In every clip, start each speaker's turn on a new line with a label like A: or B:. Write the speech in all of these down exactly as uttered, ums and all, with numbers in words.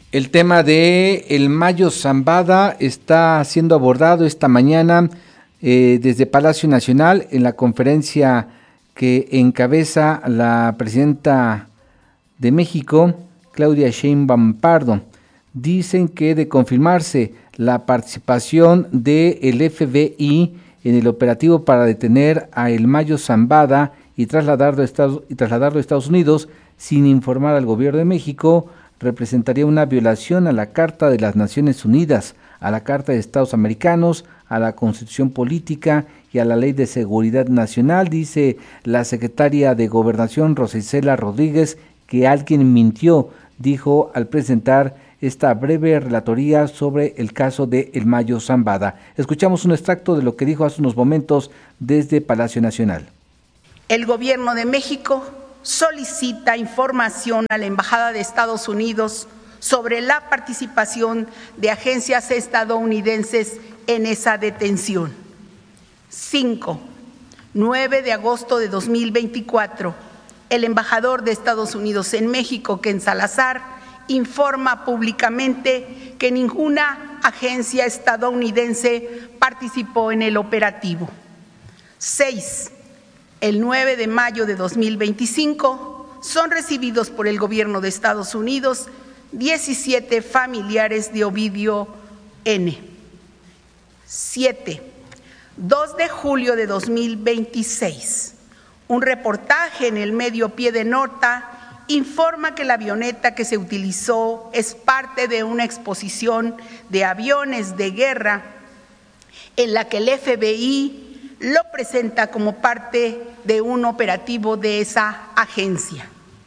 A: El tema de el Mayo Zambada está siendo abordado esta mañana eh, desde Palacio Nacional en la conferencia que encabeza la presidenta de México, Claudia Sheinbaum Pardo. Dicen que de confirmarse la participación del F B I en el operativo para detener a el Mayo Zambada y trasladarlo a Estados, y trasladarlo a Estados Unidos sin informar al gobierno de México, representaría una violación a la Carta de las Naciones Unidas, a la Carta de Estados Americanos, a la Constitución Política y a la Ley de Seguridad Nacional. Dice la secretaria de Gobernación, Rosa Isela Rodríguez, que alguien mintió, dijo al presentar esta breve relatoría sobre el caso de El Mayo Zambada. Escuchamos un extracto de lo que dijo hace unos momentos desde Palacio Nacional.
B: El gobierno de México solicita información a la Embajada de Estados Unidos sobre la participación de agencias estadounidenses en esa detención. Cinco, nueve de agosto de dos mil veinticuatro, el embajador de Estados Unidos en México, Ken Salazar, informa públicamente que ninguna agencia estadounidense participó en el operativo. Seis, el nueve de mayo de dos mil veinticinco, son recibidos por el gobierno de Estados Unidos diecisiete familiares de Ovidio N. Siete, dos de julio de dos mil veintiséis, un reportaje en el medio Pie de Nota informa que la avioneta que se utilizó es parte de una exposición de aviones de guerra en la que el F B I lo presenta como parte de un operativo de esa agencia.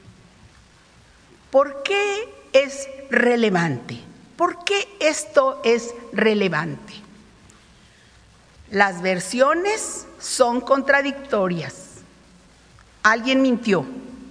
B: ¿Por qué es relevante? ¿Por qué esto es relevante? Las versiones son contradictorias. Alguien mintió.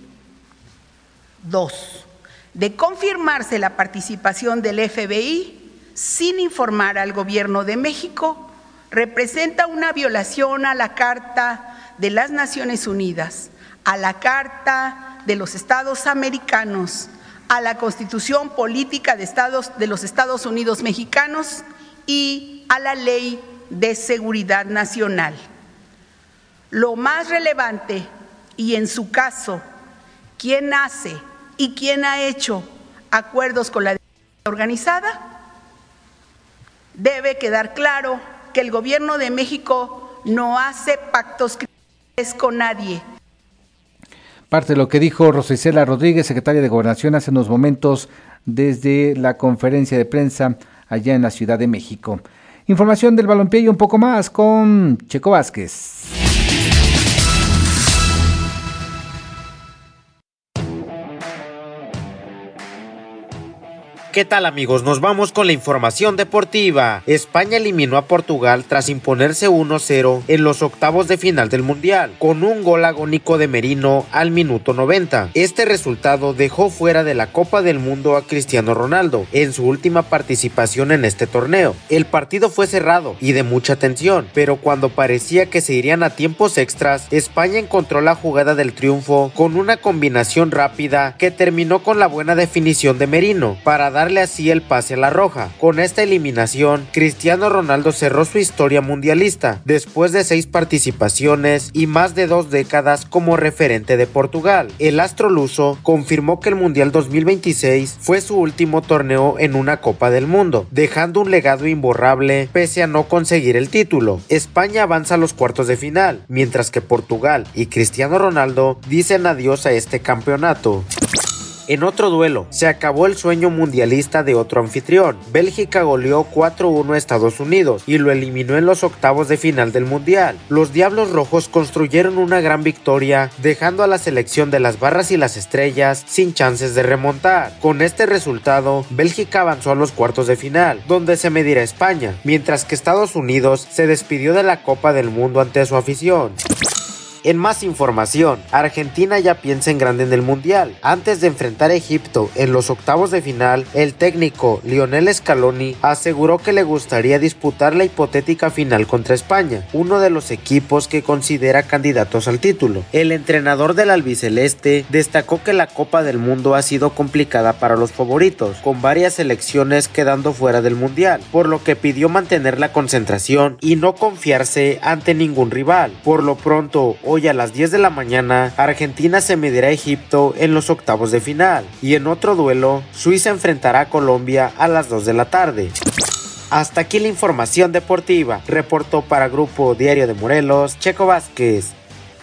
B: Dos, de confirmarse la participación del F B I sin informar al gobierno de México, representa una violación a la Carta de las Naciones Unidas, a la Carta de los Estados Americanos, a la Constitución Política de, Estados, de los Estados Unidos Mexicanos y a la Ley de Seguridad Nacional. Lo más relevante, y en su caso, ¿quién hace y quién ha hecho acuerdos con la delincuencia organizada? Debe quedar claro que el gobierno de México no hace pactos criminales con nadie.
A: Parte de lo que dijo Rosa Isela Rodríguez, secretaria de Gobernación, hace unos momentos desde la conferencia de prensa allá en la Ciudad de México. Información del balompié y un poco más con Checo Vázquez.
C: ¿Qué tal, amigos? Nos vamos con la información deportiva. España eliminó a Portugal tras imponerse uno cero en los octavos de final del Mundial, con un gol agónico de Merino al minuto noventa. Este resultado dejó fuera de la Copa del Mundo a Cristiano Ronaldo en su última participación en este torneo. El partido fue cerrado y de mucha tensión, pero cuando parecía que se irían a tiempos extras, España encontró la jugada del triunfo con una combinación rápida que terminó con la buena definición de Merino para dar darle así el pase a la roja. Con esta eliminación, Cristiano Ronaldo cerró su historia mundialista, después de seis participaciones y más de dos décadas como referente de Portugal. El astro luso confirmó que el Mundial dos mil veintiséis fue su último torneo en una Copa del Mundo, dejando un legado imborrable pese a no conseguir el título. España avanza a los cuartos de final, mientras que Portugal y Cristiano Ronaldo dicen adiós a este campeonato. En otro duelo, se acabó el sueño mundialista de otro anfitrión. Bélgica goleó cuatro uno a Estados Unidos y lo eliminó en los octavos de final del Mundial. Los Diablos Rojos construyeron una gran victoria, dejando a la selección de las barras y las estrellas sin chances de remontar. Con este resultado, Bélgica avanzó a los cuartos de final, donde se medirá España, mientras que Estados Unidos se despidió de la Copa del Mundo ante su afición. En más información, Argentina ya piensa en grande en el Mundial. Antes de enfrentar a Egipto en los octavos de final, el técnico Lionel Scaloni aseguró que le gustaría disputar la hipotética final contra España, uno de los equipos que considera candidatos al título. El entrenador del albiceleste destacó que la Copa del Mundo ha sido complicada para los favoritos, con varias selecciones quedando fuera del Mundial, por lo que pidió mantener la concentración y no confiarse ante ningún rival. Por lo pronto, hoy a las diez de la mañana, Argentina se medirá a Egipto en los octavos de final, y en otro duelo, Suiza enfrentará a Colombia a las dos de la tarde. Hasta aquí la información deportiva. Reportó para Grupo Diario de Morelos, Checo Vázquez.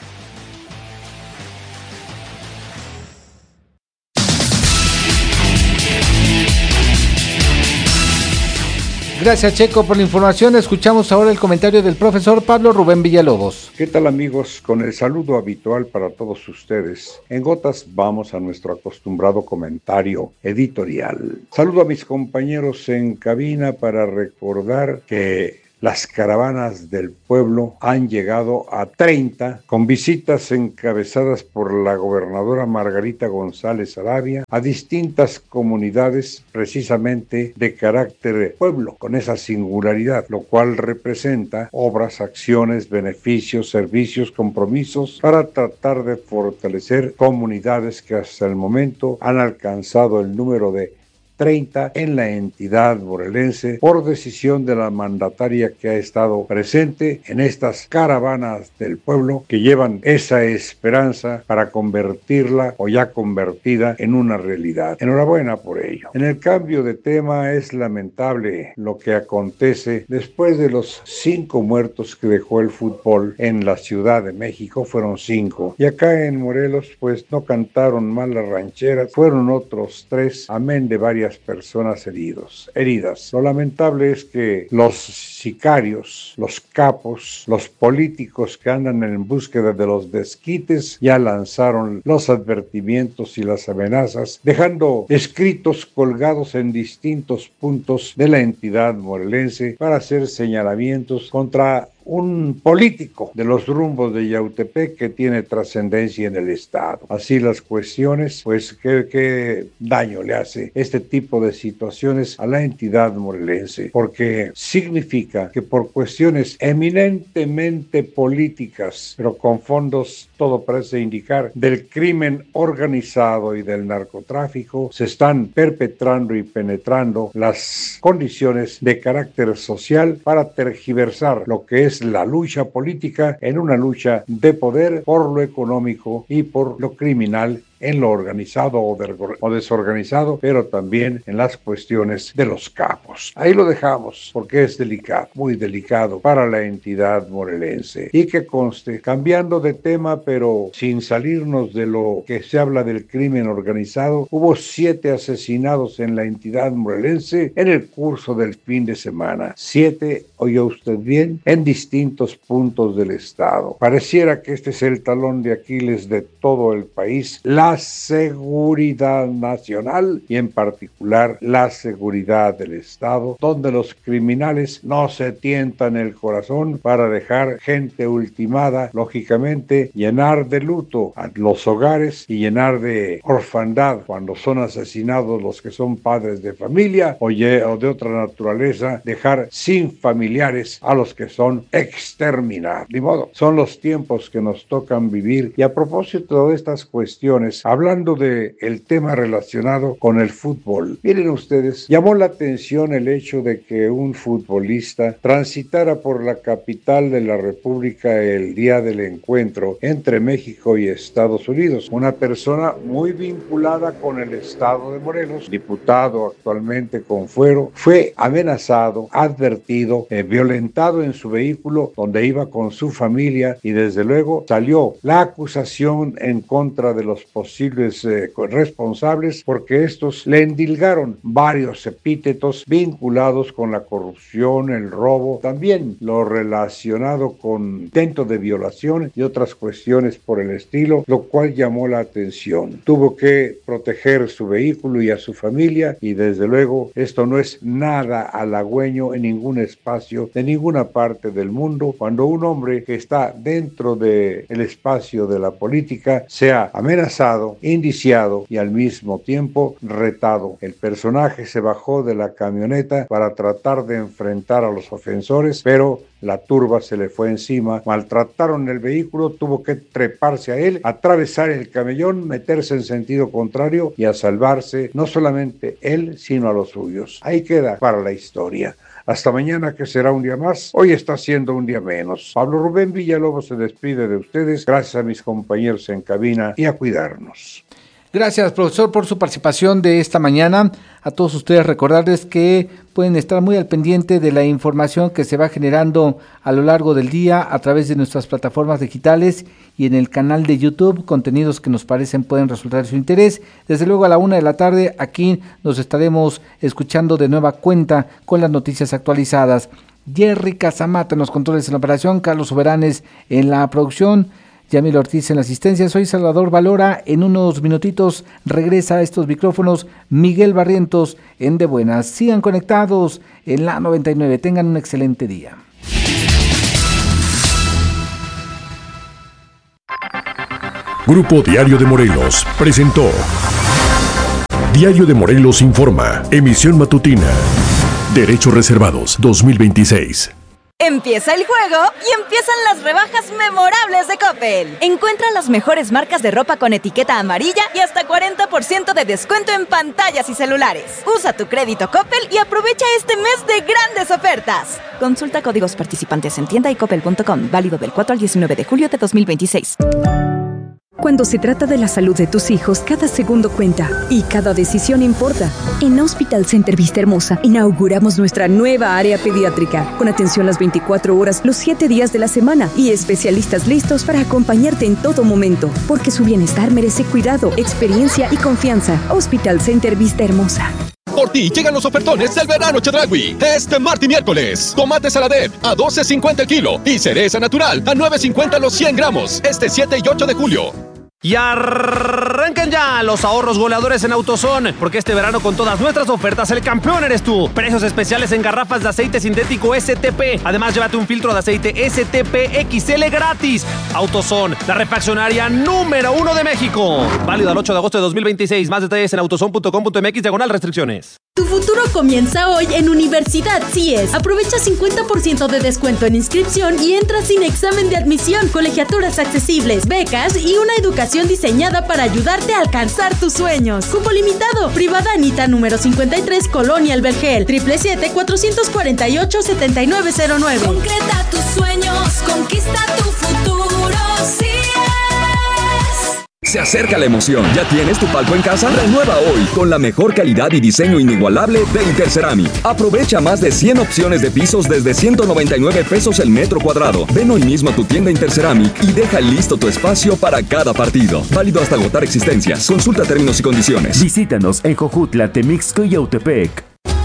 A: Gracias, Checo, por la información. Escuchamos ahora el comentario del profesor Pablo Rubén Villalobos.
D: ¿Qué tal, amigos? Con el saludo habitual para todos ustedes, en gotas vamos a nuestro acostumbrado comentario editorial. Saludo a mis compañeros en cabina para recordar que las caravanas del pueblo han llegado a treinta, con visitas encabezadas por la gobernadora Margarita González Arabia a distintas comunidades precisamente de carácter pueblo, con esa singularidad, lo cual representa obras, acciones, beneficios, servicios, compromisos para tratar de fortalecer comunidades que hasta el momento han alcanzado el número de treinta en la entidad morelense por decisión de la mandataria que ha estado presente en estas caravanas del pueblo que llevan esa esperanza para convertirla o ya convertida en una realidad. Enhorabuena por ello. En el cambio de tema, es lamentable lo que acontece después de los cinco muertos que dejó el fútbol en la Ciudad de México. Fueron cinco, y acá en Morelos pues no cantaron mal las rancheras, fueron otros tres, amén de varias personas heridos, heridas. Lo lamentable es que los sicarios, los capos, los políticos que andan en búsqueda de los desquites ya lanzaron los advertimientos y las amenazas, dejando escritos colgados en distintos puntos de la entidad morelense para hacer señalamientos contra un político de los rumbos de Yautepec que tiene trascendencia en el Estado. Así las cuestiones, pues qué, qué daño le hace este tipo de situaciones a la entidad morelense, porque significa que por cuestiones eminentemente políticas, pero con fondos, todo parece indicar, del crimen organizado y del narcotráfico, se están perpetrando y penetrando las condiciones de carácter social para tergiversar lo que es la lucha política en una lucha de poder por lo económico y por lo criminal en lo organizado o, de, o desorganizado, pero también en las cuestiones de los capos. Ahí lo dejamos porque es delicado, muy delicado para la entidad morelense. Y que conste, cambiando de tema, pero sin salirnos de lo que se habla del crimen organizado, hubo siete asesinados en la entidad morelense en el curso del fin de semana. Siete, oye usted bien, en distintos puntos del estado. Pareciera que este es el talón de Aquiles de todo el país. La La seguridad nacional y en particular la seguridad del Estado, donde los criminales no se tientan el corazón para dejar gente ultimada, lógicamente llenar de luto a los hogares y llenar de orfandad cuando son asesinados los que son padres de familia o, ye- o de otra naturaleza, dejar sin familiares a los que son exterminados. De modo, son los tiempos que nos tocan vivir. Y a propósito de estas cuestiones, hablando de el tema relacionado con el fútbol, miren ustedes, llamó la atención el hecho de que un futbolista transitara por la capital de la República el día del encuentro entre México y Estados Unidos. Una persona muy vinculada con el estado de Morelos, diputado actualmente con fuero, fue amenazado, advertido, eh, violentado en su vehículo donde iba con su familia, y desde luego salió la acusación en contra de los posibles posibles eh, responsables, porque estos le endilgaron varios epítetos vinculados con la corrupción, el robo, también lo relacionado con intento de violación y otras cuestiones por el estilo, lo cual llamó la atención. Tuvo que proteger su vehículo y a su familia, y desde luego esto no es nada halagüeño en ningún espacio de ninguna parte del mundo, cuando un hombre que está dentro del espacio de la política sea amenazado, indiciado y al mismo tiempo retado. El personaje se bajó de la camioneta para tratar de enfrentar a los ofensores, pero la turba se le fue encima, maltrataron el vehículo, tuvo que treparse a él, atravesar el camellón, meterse en sentido contrario y a salvarse no solamente él, sino a los suyos. Ahí queda para la historia. Hasta mañana, que será un día más. Hoy está siendo un día menos. Pablo Rubén Villalobos se despide de ustedes. Gracias a mis compañeros en cabina y a cuidarnos.
A: Gracias, profesor, por su participación de esta mañana. A todos ustedes recordarles que pueden estar muy al pendiente de la información que se va generando a lo largo del día a través de nuestras plataformas digitales y en el canal de YouTube, contenidos que nos parecen pueden resultar de su interés. Desde luego a la una de la tarde aquí nos estaremos escuchando de nueva cuenta con las noticias actualizadas. Jerry Casamata en los controles en la operación, Carlos Soberanes en la producción, Yamil Ortiz en la asistencia. Soy Salvador Valora. En unos minutitos regresa a estos micrófonos Miguel Barrientos en De Buenas. Sigan conectados en la noventa y nueve. Tengan un excelente día.
E: Grupo Diario de Morelos presentó Diario de Morelos Informa, emisión matutina. Derechos reservados dos mil veintiséis.
F: Empieza el juego y empiezan las rebajas memorables de Coppel. Encuentra las mejores marcas de ropa con etiqueta amarilla y hasta cuarenta por ciento de descuento en pantallas y celulares. Usa tu crédito Coppel y aprovecha este mes de grandes ofertas. Consulta códigos participantes en tienda y coppel punto com. Válido del cuatro al diecinueve de julio de dos mil veintiséis.
G: Cuando se trata de la salud de tus hijos, cada segundo cuenta y cada decisión importa. En Hospital Center Vista Hermosa inauguramos nuestra nueva área pediátrica, con atención las veinticuatro horas, los siete días de la semana y especialistas listos para acompañarte en todo momento, porque su bienestar merece cuidado, experiencia y confianza. Hospital Center Vista Hermosa.
H: Por ti llegan los ofertones del verano Chedraui. Este martes y miércoles. Tomate Saladet a doce cincuenta el kilo y cereza natural a nueve cincuenta los cien gramos. Este siete y ocho de julio.
I: Y arrancan ya los ahorros goleadores en AutoZone, porque este verano con todas nuestras ofertas el campeón eres tú. Precios especiales en garrafas de aceite sintético S T P. Además, llévate un filtro de aceite S T P X L gratis. AutoZone, la refaccionaria número uno de México. Válido al ocho de agosto de dos mil veintiséis. Más detalles en autozone punto com punto mx diagonal restricciones.
J: Tu futuro comienza hoy en Universidad C I E S. Aprovecha cincuenta por ciento de descuento en inscripción y entra sin examen de admisión, colegiaturas accesibles, becas y una educación diseñada para ayudarte a alcanzar tus sueños. Cupo limitado. Privada Anita número cincuenta y tres, Colonia El Vergel. siete siete siete, cuatro cuatro ocho, siete nueve cero nueve.
K: Concreta tus sueños, conquista tu futuro. C I E S.
L: Se acerca la emoción. ¿Ya tienes tu palco en casa? Renueva hoy con la mejor calidad y diseño inigualable de Interceramic. Aprovecha más de cien opciones de pisos desde ciento noventa y nueve pesos el metro cuadrado. Ven hoy mismo a tu tienda Interceramic y deja listo tu espacio para cada partido. Válido hasta agotar existencias. Consulta términos y condiciones.
M: Visítanos en Jojutla, Temixco y Yautepec.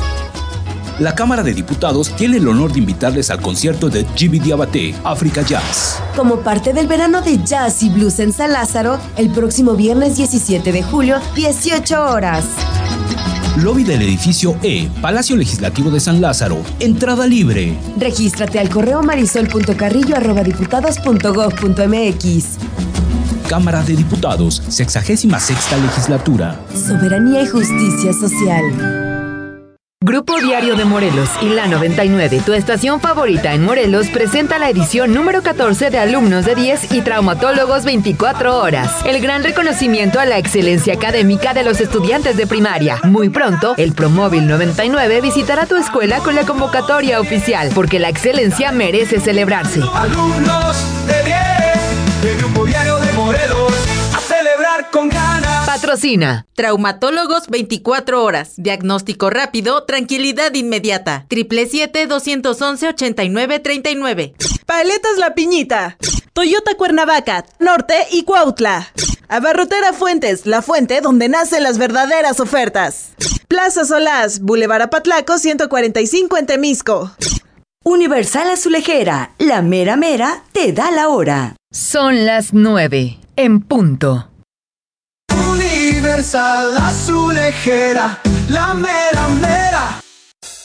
N: La Cámara de Diputados tiene el honor de invitarles al concierto de Jimmy Diabaté, África Jazz.
O: Como parte del verano de Jazz y Blues en San Lázaro, el próximo viernes diecisiete de julio, dieciocho horas.
N: Lobby del edificio E, Palacio Legislativo de San Lázaro. Entrada libre.
O: Regístrate al correo marisol punto carrillo arroba diputados punto gob punto mx.
N: Cámara de Diputados, sexagésima sexta legislatura.
O: Soberanía y justicia social.
P: Grupo Diario de Morelos y la noventa y nueve, tu estación favorita en Morelos, presenta la edición número catorce de Alumnos de diez y Traumatólogos veinticuatro horas. El gran reconocimiento a la excelencia académica de los estudiantes de primaria. Muy pronto, el Promóvil noventa y nueve visitará tu escuela con la convocatoria oficial, porque la excelencia merece celebrarse.
Q: Alumnos de diez, de Grupo Diario de Morelos, a celebrar con ganas.
P: Patrocina
J: Traumatólogos veinticuatro horas. Diagnóstico rápido, tranquilidad inmediata. siete siete siete, dos once, ochenta y nueve treinta y nueve.
R: Paletas La Piñita. Toyota Cuernavaca, Norte y Cuautla. Abarrotera Fuentes, la fuente donde nacen las verdaderas ofertas. Plaza Solás, Boulevard Apatlaco ciento cuarenta y cinco en Temisco.
O: Universal Azulejera, la mera mera te da la hora.
P: Son las nueve, en punto.
Q: Universal Azulejera, la mera mera.